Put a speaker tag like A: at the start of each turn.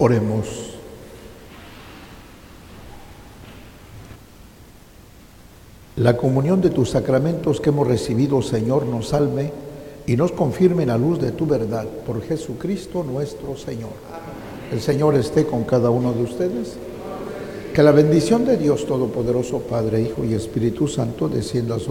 A: Oremos. La comunión de tus sacramentos que hemos recibido, Señor, nos salve y nos confirme en la luz de tu verdad. Por Jesucristo nuestro Señor. El Señor esté con cada uno de ustedes. Que la bendición de Dios Todopoderoso, Padre, Hijo y Espíritu Santo descienda sobre